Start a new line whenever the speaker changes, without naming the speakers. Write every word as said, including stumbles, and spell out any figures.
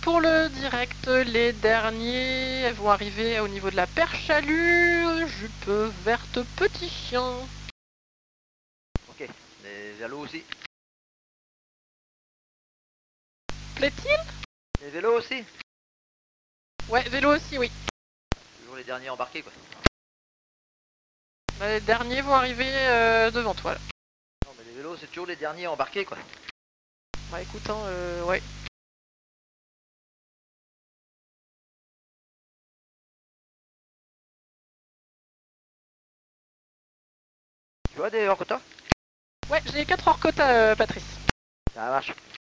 pour le direct, les derniers vont arriver au niveau de la perche à lu, jupe verte, petit chien.
Ok, les vélos aussi.
Plaît-il?
Les vélos aussi.
Ouais, vélo aussi, oui.
Toujours les derniers embarqués quoi.
Les derniers vont arriver euh, devant toi là.
Non mais les vélos c'est toujours les derniers embarqués quoi.
Bah écoute, hein, euh, ouais.
Tu vois des hors quota?
Ouais, j'ai quatre hors quota, euh, Patrice.
Ça marche.